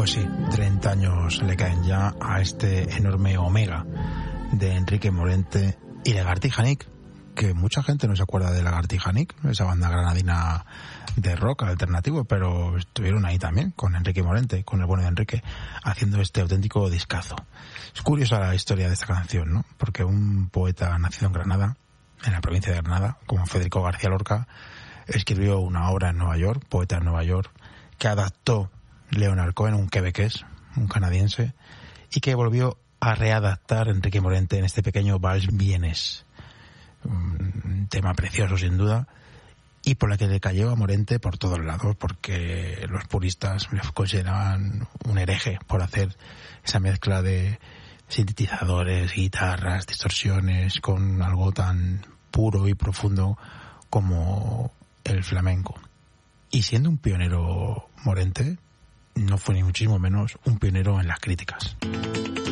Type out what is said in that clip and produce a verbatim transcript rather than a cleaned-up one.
Pues sí, treinta años le caen ya a este enorme Omega de Enrique Morente y Lagartija Nick, que mucha gente no se acuerda de Lagartija Nick, esa banda granadina de rock alternativo, pero estuvieron ahí también con Enrique Morente, con el bueno de Enrique, haciendo este auténtico discazo. Es curiosa la historia de esta canción, ¿no? Porque un poeta nacido en Granada, en la provincia de Granada, como Federico García Lorca, escribió una obra en Nueva York, Poeta en Nueva York, que adaptó Leonard Cohen, un quebequés, un canadiense, y que volvió a readaptar Enrique Morente en este pequeño vals vienés. Un tema precioso, sin duda, y por la que le cayó a Morente por todos lados, porque los puristas le consideraban un hereje por hacer esa mezcla de sintetizadores, guitarras, distorsiones, con algo tan puro y profundo como el flamenco. Y siendo un pionero Morente, no fue ni muchísimo menos un pionero en las críticas.